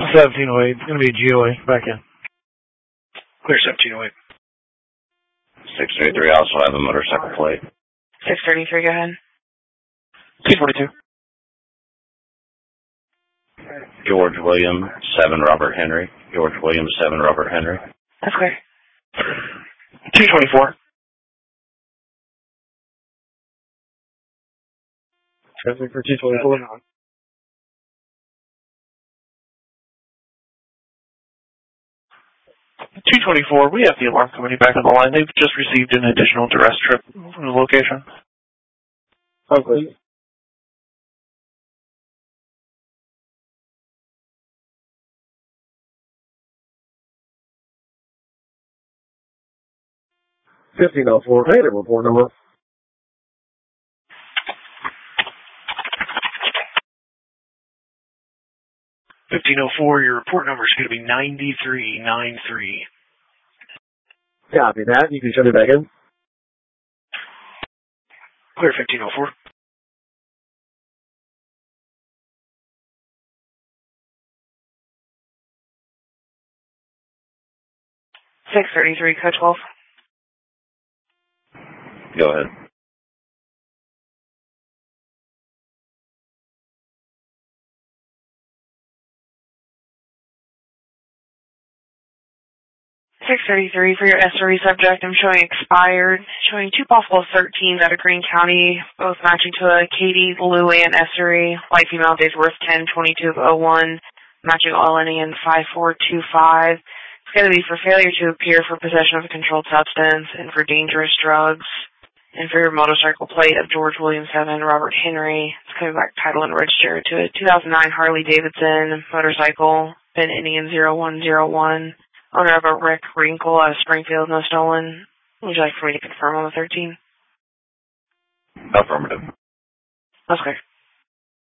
1708. It's going to be GOA. Back in. Clear 1708. 633 also have a motorcycle plate. 633, go ahead. 222. George William, 7 Robert Henry. George William, 7 Robert Henry. That's clear. 224. Traffic for 224. 224, we have the alarm company back on the line. They've just received an additional duress trip from the location. Okay. $15.04. Negative report number. $15.04, your report number is going to be 9393. Copy that. You can shut it back in. Clear 1504. 633, code 12. Go ahead. $633 for your SRE subject. I'm showing expired. Showing 2 possible 13s out of Greene County, both matching to a Katie Luann SRE. White female, days worth 10/22/01, matching all ending in 5425. It's going to be for failure to appear for possession of a controlled substance and for dangerous drugs. And for your motorcycle plate of George William 7, Robert Henry. It's coming back title and registered to a 2009 Harley Davidson motorcycle, VIN ending in 0101. Owner of a Rick Wrinkle out of Springfield, no stolen. Would you like for me to confirm on the 13? Affirmative. That's clear.